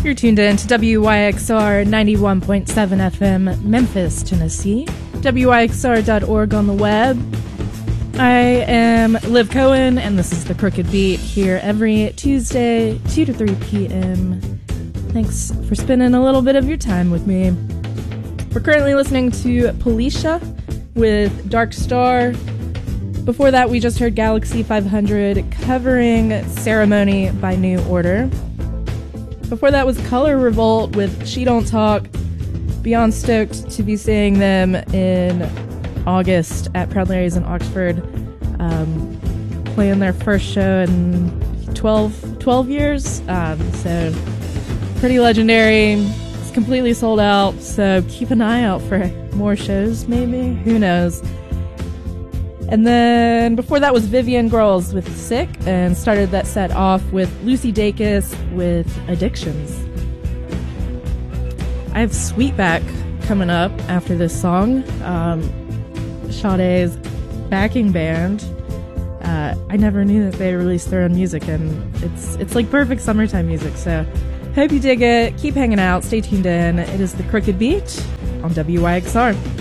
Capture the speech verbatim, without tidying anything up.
You're tuned in to W Y X R ninety-one point seven F M, Memphis, Tennessee. W Y X R dot org on the web. I am Liv Cohen, and this is The Crooked Beat, here every Tuesday, two to three p.m. Thanks for spending a little bit of your time with me. We're currently listening to Policia with Dark Star. Before that, we just heard Galaxy five hundred covering Ceremony by New Order. Before that was Color Revolt with She Don't Talk. Beyond stoked to be seeing them in August at Proud Larry's in Oxford, um, playing their first show in twelve, twelve years. Um, so pretty legendary. It's completely sold out, so keep an eye out for more shows, maybe. Who knows? And then before that was Vivian Girls with Sick, and started that set off with Lucy Dacus with Addictions. I have Sweetback coming up after this song. Um, Sade's backing band. Uh, I never knew that they released their own music, and it's it's like perfect summertime music. So hope you dig it. Keep hanging out. Stay tuned in. It is The Crooked Beat on W Y X R.